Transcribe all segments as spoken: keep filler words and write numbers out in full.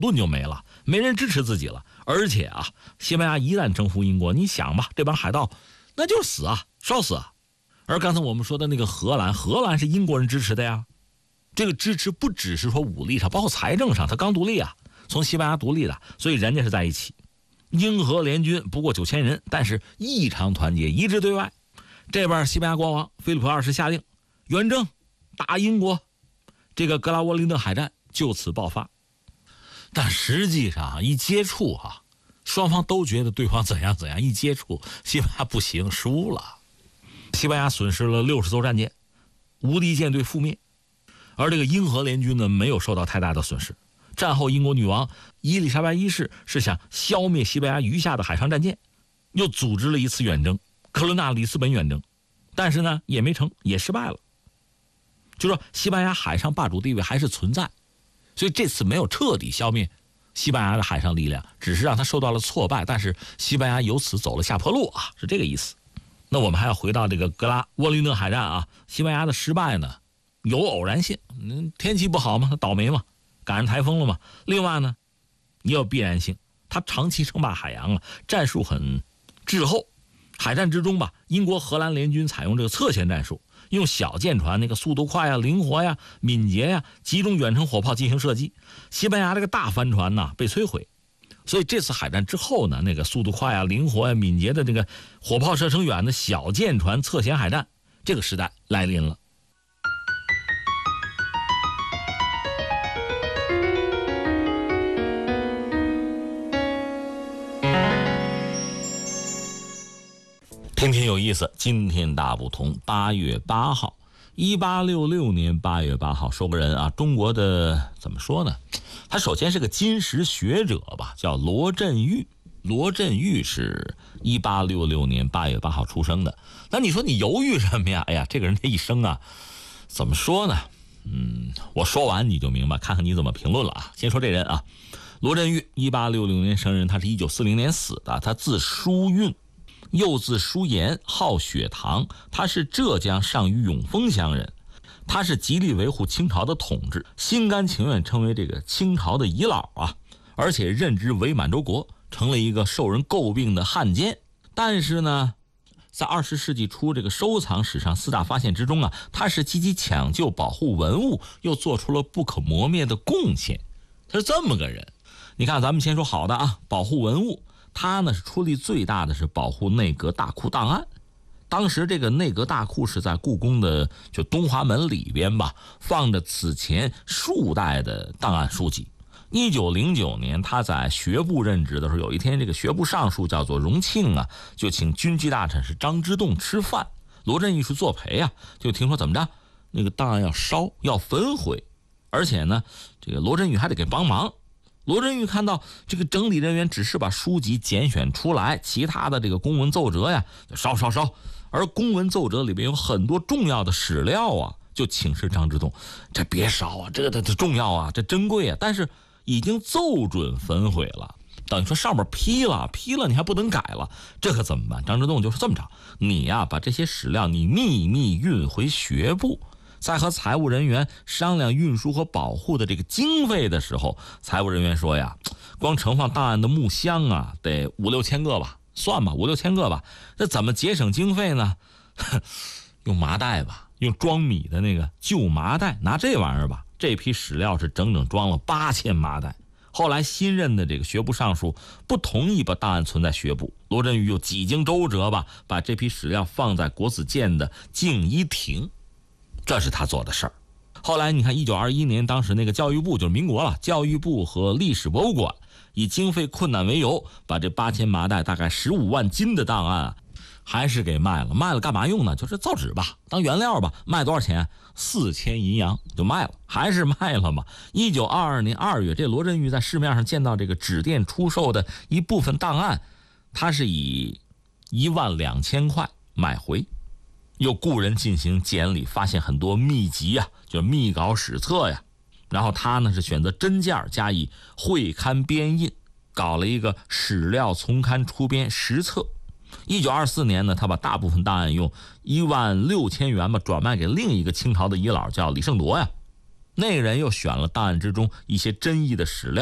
盾就没了，没人支持自己了。而且啊，西班牙一旦征服英国，你想吧，这帮海盗那就是死啊，烧死啊。而刚才我们说的那个荷兰，荷兰是英国人支持的呀。这个支持不只是说武力上，包括财政上，他刚独立啊，从西班牙独立的，所以人家是在一起。英荷联军不过九千人，但是异常团结，一致对外。这边西班牙国王菲利普二世下令远征打英国，这个格拉沃林顿海战就此爆发。但实际上一接触啊，双方都觉得对方怎样怎样，一接触西班牙不行，输了。西班牙损失了六十艘战舰，无敌舰队覆灭。而这个英荷联军呢，没有受到太大的损失。战后英国女王伊丽莎白一世是想消灭西班牙余下的海上战舰，又组织了一次远征，科罗纳里斯本远征，但是呢也没成，也失败了。就说西班牙海上霸主地位还是存在，所以这次没有彻底消灭西班牙的海上力量，只是让他受到了挫败，但是西班牙由此走了下坡路啊，是这个意思。那我们还要回到这个格拉沃林顿海战啊，西班牙的失败呢有偶然性，嗯，天气不好嘛，他倒霉嘛，赶上台风了嘛。另外呢也有必然性，他长期称霸海洋啊，战术很滞后。海战之中吧，英国荷兰联军采用这个侧舷战术，用小舰船那个速度快呀、灵活呀、敏捷呀，集中远程火炮进行射击。西班牙这个大帆船呢被摧毁，所以这次海战之后呢，那个速度快啊、灵活呀、敏捷的这个火炮射程远的小舰船侧舷海战，这个时代来临了。天天有意思，今天大不同。八月八号，一八六六年八月八号，说个人啊，中国的怎么说呢？他首先是个金石学者吧，叫罗振玉。罗振玉是一八六六年八月八号出生的。那你说你犹豫什么呀？哎呀，这个人这一生啊，怎么说呢？嗯，我说完你就明白，看看你怎么评论了啊。先说这人啊，罗振玉，一八六六年生人，他是一九四零年死的，他字书运。又字书言，号雪堂，他是浙江上虞永丰乡人。他是极力维护清朝的统治，心甘情愿成为这个清朝的遗老啊，而且任职伪满洲国，成了一个受人诟病的汉奸。但是呢，在二十世纪初这个收藏史上四大发现之中啊，他是积极抢救保护文物，又做出了不可磨灭的贡献。他是这么个人。你看，咱们先说好的啊，保护文物。他呢是出力最大的是保护内阁大库档案。当时这个内阁大库是在故宫的就东华门里边吧，放着此前数代的档案书籍。一九零九年他在学部任职的时候，有一天这个学部尚书叫做荣庆啊，就请军机大臣是张之洞吃饭。罗振玉是作陪啊，就听说怎么着，那个档案要烧，要焚毁，而且呢，这个罗振玉还得给帮忙。罗振玉看到这个整理人员只是把书籍拣选出来，其他的这个公文奏折呀就烧烧烧，而公文奏折里边有很多重要的史料啊，就请示张之洞，这别烧啊，这个这重要啊，这珍贵啊，但是已经奏准焚毁了，等于说上面批了批了，你还不能改了，这可怎么办？张之洞就说这么着，你呀把这些史料你秘密运回学部，在和财务人员商量运输和保护的这个经费的时候，财务人员说呀，光盛放档案的木箱啊，得五六千个吧，算吧，五六千个吧。那怎么节省经费呢？用麻袋吧，用装米的那个旧麻袋，拿这玩意儿吧。这批史料是整整装了八千麻袋。后来新任的这个学部尚书不同意把档案存在学部，罗振玉又几经周折吧，把这批史料放在国子监的静怡亭。这是他做的事儿。后来你看一九二一年，当时那个教育部就是民国了，教育部和历史博物馆以经费困难为由，把这八千麻袋大概十五万斤的档案啊，还是给卖了。卖了干嘛用呢？就是造纸吧，当原料吧。卖多少钱？四千银洋就卖了，还是卖了嘛。一九二二年二月，这罗振玉在市面上见到这个纸店出售的一部分档案，他是以一万两千块买回。又雇人进行检理，发现很多秘籍啊，就是秘稿史册呀。然后他呢是选择真件加以会刊编印，搞了一个史料丛刊出编十册。一九二四年呢，他把大部分档案用一万六千元吧转卖给另一个清朝的遗老，叫李胜铎呀。那个人又选了档案之中一些珍异的史料，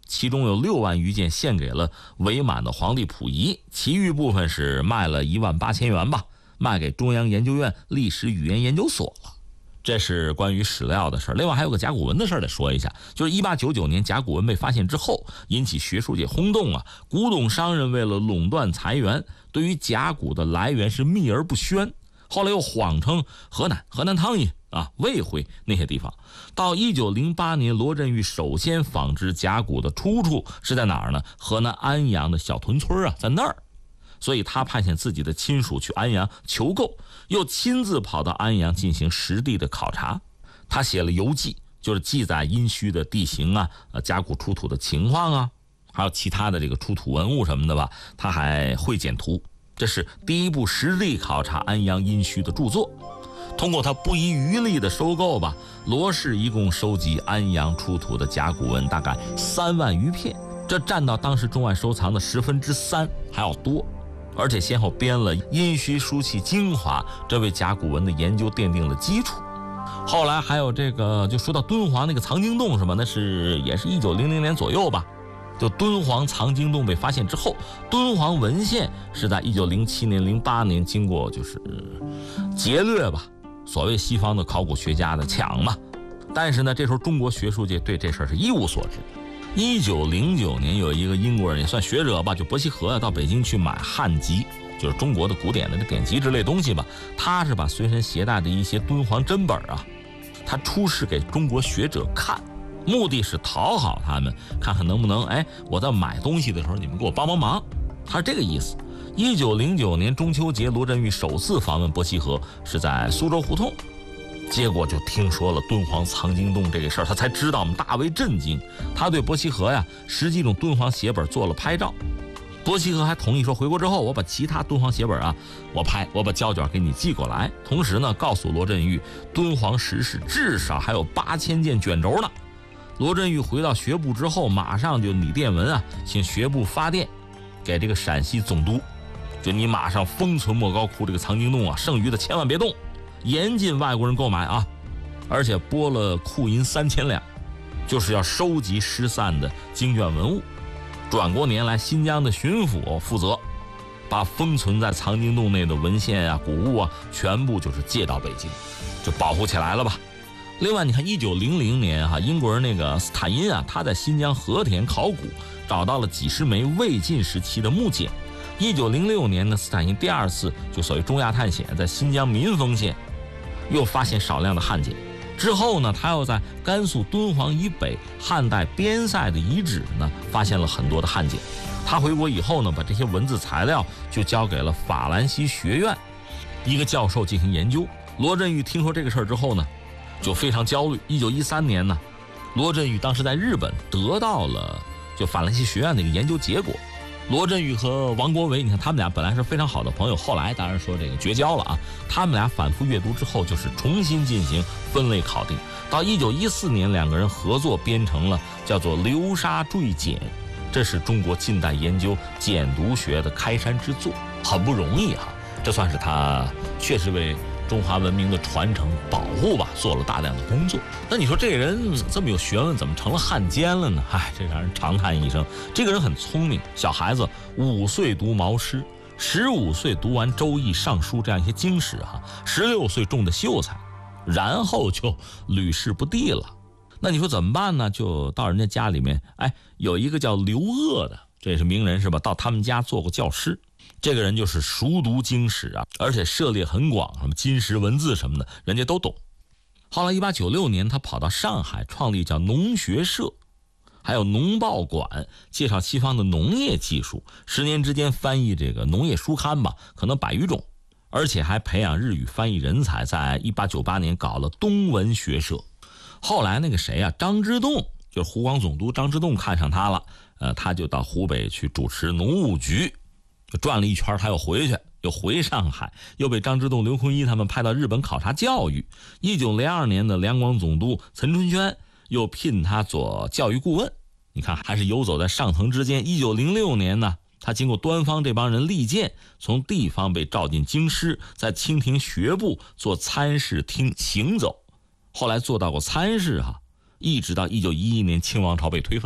其中有六万余件献给了伪满的皇帝溥仪，其余部分是卖了一万八千元吧，卖给中央研究院历史语言研究所了。这是关于史料的事儿。另外还有个甲骨文的事儿得说一下，就是一八九九年甲骨文被发现之后，引起学术界轰动啊。古董商人为了垄断财源，对于甲骨的来源是秘而不宣，后来又谎称河南、河南汤阴啊、卫辉那些地方。到一九零八年，罗振玉首先仿制甲骨的出处是在哪儿呢？河南安阳的小屯村啊，在那儿。所以他派遣自己的亲属去安阳求购，又亲自跑到安阳进行实地的考察。他写了游记，就是记载殷墟的地形啊、呃甲骨出土的情况啊，还有其他的这个出土文物什么的吧。他还绘简图，这是第一部实地考察安阳殷墟的著作。通过他不遗余力的收购吧，罗氏一共收集安阳出土的甲骨文大概三万余片，这占到当时中外收藏的十分之三还要多。而且先后编了《殷墟书契精华》，这为甲骨文的研究奠定了基础。后来还有这个，就说到敦煌那个藏经洞是吧？那是也是一九零零年左右吧。就敦煌藏经洞被发现之后，敦煌文献是在一九零七年、零八年经过就是劫掠吧，所谓西方的考古学家的抢嘛。但是呢，这时候中国学术界对这事儿是一无所知。一九零九年，有一个英国人也算学者吧，就伯希和到北京去买汉籍，就是中国的古典的典籍之类东西吧。他是把随身携带的一些敦煌真本啊，他出示给中国学者看，目的是讨好他们，看看能不能哎，我在买东西的时候你们给我帮帮忙。他是这个意思。一九零九年中秋节，罗振玉首次访问伯希和是在苏州胡同。结果就听说了敦煌藏经洞这个事儿，他才知道，我们大为震惊。他对伯希和呀十几种敦煌写本做了拍照，伯希和还同意说，回国之后我把其他敦煌写本啊，我拍，我把胶卷给你寄过来。同时呢，告诉罗振玉，敦煌石室至少还有八千件卷轴呢。罗振玉回到学部之后，马上就拟电文啊，请学部发电给这个陕西总督，就你马上封存莫高窟这个藏经洞啊，剩余的千万别动。严禁外国人购买啊，而且拨了库银三千两，就是要收集失散的经卷文物。转过年来，新疆的巡抚负责把封存在藏经洞内的文献啊、古物啊，全部就是借到北京，就保护起来了吧。另外，你看一九零零年哈、啊，英国人那个斯坦因啊，他在新疆和田考古找到了几十枚魏晋时期的木简。一九零六年呢，斯坦因第二次就所谓中亚探险，在新疆民丰县又发现少量的汉简。之后呢，他又在甘肃敦煌以北汉代边塞的遗址呢，发现了很多的汉简。他回国以后呢，把这些文字材料就交给了法兰西学院一个教授进行研究。罗振玉听说这个事儿之后呢，就非常焦虑。一九一三年呢，罗振玉当时在日本得到了就法兰西学院的一个研究结果。罗振玉和王国维，你看他们俩本来是非常好的朋友，后来当然说这个绝交了啊。他们俩反复阅读之后，就是重新进行分类考定。到一九一四年，两个人合作编成了叫做《流沙坠简》，这是中国近代研究简读学的开山之作，很不容易哈、啊。这算是他确实为中华文明的传承保护吧，做了大量的工作。那你说这个人这么有学问，怎么成了汉奸了呢？唉，这让人长叹一声。这个人很聪明，小孩子五岁读毛诗，十五岁读完《周易》《尚书》这样一些经史哈，十六岁中的秀才，然后就屡试不第了。那你说怎么办呢？就到人家家里面，哎，有一个叫刘鄂的，这也是名人是吧？到他们家做过教师。这个人就是熟读经史啊，而且涉猎很广，什么金石文字什么的，人家都懂。后来一八九六年，他跑到上海创立叫农学社，还有农报馆，介绍西方的农业技术。十年之间翻译这个农业书刊吧，可能百余种，而且还培养日语翻译人才。在一八九八年搞了东文学社。后来那个谁啊，张之洞，就是湖广总督张之洞看上他了，呃，他就到湖北去主持农务局。就转了一圈，他又回去，又回上海，又被张之洞、刘坤一他们派到日本考察教育。一九零二年的两广总督岑春轩又聘他做教育顾问。你看，还是游走在上层之间。一九零六年呢，他经过端方这帮人力荐，从地方被召进京师，在清廷学部做参事厅行走，后来做到过参事哈，一直到一九一一年清王朝被推翻。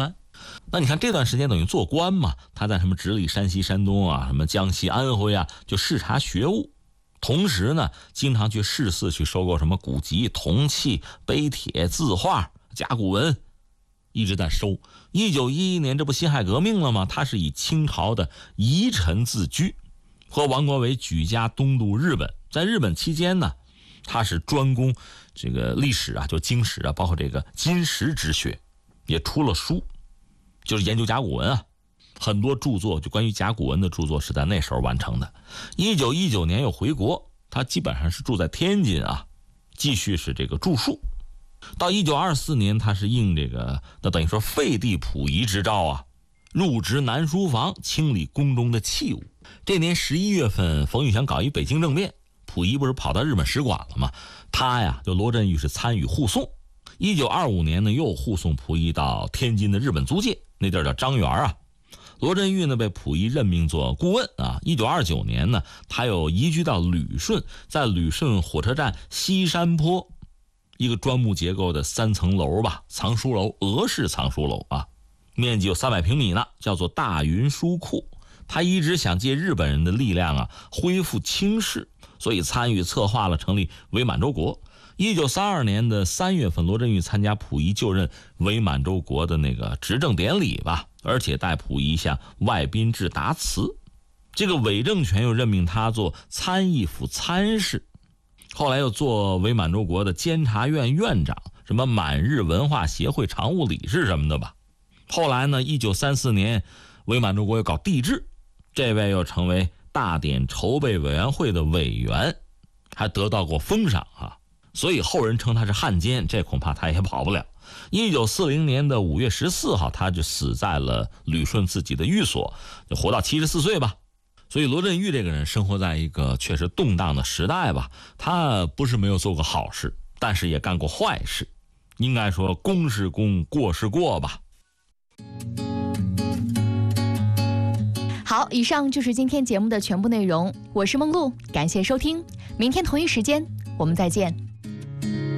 那你看这段时间等于做官嘛，他在什么直隶、山西、山东啊，什么江西、安徽啊，就视察学务。同时呢，经常去市寺去收购什么古籍、铜器、碑帖、字画、甲骨文，一直在收。一九一一年，这不辛亥革命了吗？他是以清朝的遗臣自居，和王国维举家东渡日本。在日本期间呢，他是专攻这个历史啊，就经史啊，包括这个金石之学，也出了书，就是研究甲骨文啊。很多著作就关于甲骨文的著作是在那时候完成的。一九一九年又回国，他基本上是住在天津啊，继续是这个著述。到一九二四年，他是应这个那等于说废帝溥仪之诏啊，入职南书房，清理宫中的器物。这年十一月份，冯玉祥搞一北京政变，溥仪不是跑到日本使馆了吗？他呀，就罗振玉是参与护送。一九二五年呢，又护送溥仪到天津的日本租界，那地儿叫张园啊。罗振玉呢被溥仪任命做顾问啊。一九二九年呢，他又移居到旅顺，在旅顺火车站西山坡一个砖木结构的三层楼吧，藏书楼，俄式藏书楼啊，面积有三百平米呢，叫做大云书库。他一直想借日本人的力量啊，恢复清室，所以参与策划了成立伪满洲国。一九三二年的三月份，罗振玉参加溥仪就任伪满洲国的那个执政典礼吧，而且带溥仪向外宾致答词。这个伪政权又任命他做参议府参事，后来又做伪满洲国的监察院院长，什么满日文化协会常务理事什么的吧。后来呢，一九三四年伪满洲国又搞帝制，这位又成为大典筹备委员会的委员，还得到过封赏啊。所以后人称他是汉奸，这恐怕他也跑不了。一九四零年的五月十四号，他就死在了旅顺自己的寓所，就活到七十四岁吧。所以罗振玉这个人生活在一个确实动荡的时代吧，他不是没有做过好事，但是也干过坏事，应该说功是功，过是过吧。 好，以上就是今天节目的全部内容，我是梦露，感谢收听，明天同一时间我们再见。